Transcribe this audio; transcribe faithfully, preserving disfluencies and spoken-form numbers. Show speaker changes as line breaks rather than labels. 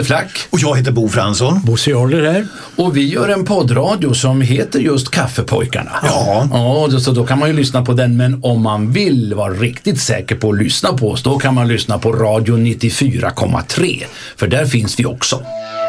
Flack.
Och jag heter Bo Fransson.
Bosse Joller här.
Och vi gör en poddradio som heter just Kaffepojkarna.
Ja.
Ja, så då kan man ju lyssna på den, men om man vill vara riktigt säker på att lyssna på oss, då kan man lyssna på Radio nittiofyra komma tre, för där finns vi också.